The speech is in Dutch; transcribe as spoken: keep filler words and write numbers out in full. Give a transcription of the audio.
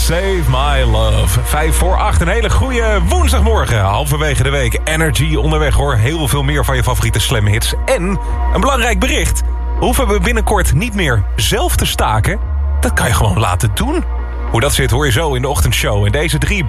Save My Love. Vijf voor acht, een hele goede woensdagmorgen. Halverwege de week. Energy onderweg hoor. Heel veel meer van je favoriete Slam hits. En een belangrijk bericht. Hoeven we binnenkort niet meer zelf te staken? Dat kan je gewoon laten doen. Hoe dat zit hoor je zo in de ochtendshow. En deze drie